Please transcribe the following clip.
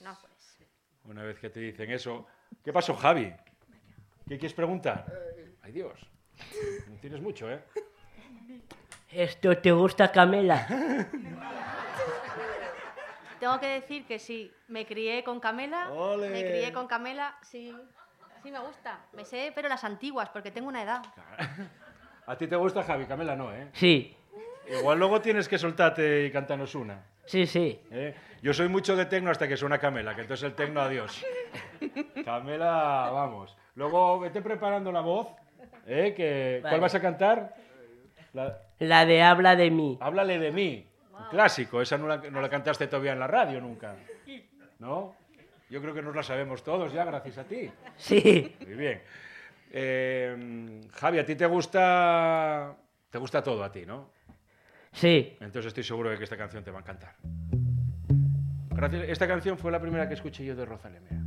no pues. Una vez que te dicen eso... ¿Qué pasó, Javi? ¿Qué quieres preguntar? Ay, Dios. No tienes mucho, ¿eh? ¿Esto te gusta, Camela? Tengo que decir que sí, me crié con Camela. ¡Ole! Me crié con Camela, sí. Sí me gusta. Me sé, pero las antiguas, porque tengo una edad. ¿A ti te gusta, Javi? Camela no, ¿eh? Sí, Igual luego tienes que soltarte y cantarnos una. sí, sí. ¿Eh? Yo soy mucho de tecno hasta que suena Camela, que entonces el tecno, adiós. Camela, vamos. Luego vete preparando la voz, ¿eh? Vale. ¿Cuál vas a cantar? La de Habla de mí. Háblale de mí. Un clásico, esa no la cantaste todavía en la radio nunca. ¿No? Yo creo que nos la sabemos todos ya, gracias a ti. Sí, Muy bien. Javi, a ti te gusta todo a ti, ¿no? sí. Entonces estoy seguro de que esta canción te va a encantar. Gracias. Esta canción fue la primera que escuché yo de Rosalía. Mira.